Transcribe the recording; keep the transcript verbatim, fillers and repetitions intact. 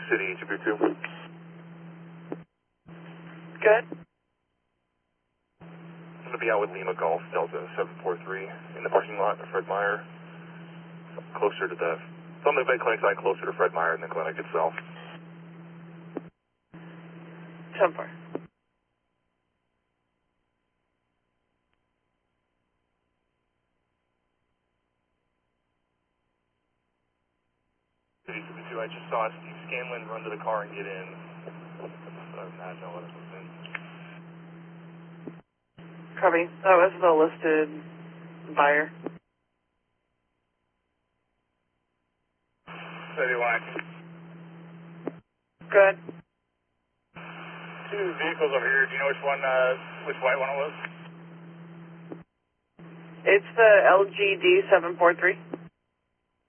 City, two two. Good. I'm going to be out with Lima Golf, Delta seven four three, in the parking lot of Fred Meyer. Closer to the, it's on the vet clinic side, closer to Fred Meyer than the clinic itself. ten four. City, two two, I just saw Steve Scanlon run to the car and get in. So I imagine what it was in. Copy. That was the listed buyer. thirty-one. Good. Two vehicles over here. Do you know which one, uh, which white one it was? It's the L G D seven four three.